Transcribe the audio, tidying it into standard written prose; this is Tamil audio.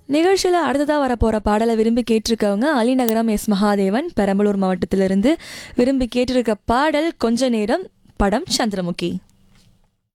நிகழ்ச்சியில் அடுத்ததாக வரப்போகிற பாடலை விரும்பி கேட்டிருக்கவங்க அலிநகரம் எஸ் மகாதேவன் பெரம்பலூர் மாவட்டத்திலிருந்து விரும்பி கேட்டிருக்க பாடல் கொஞ்ச நேரம் படம் சந்திரமுகி.